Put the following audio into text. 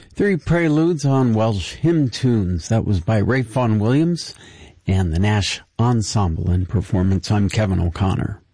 Three preludes on Welsh hymn tunes. That was by Ralph Vaughan Williams and the Nash Ensemble in performance. I'm Kevin O'Connor.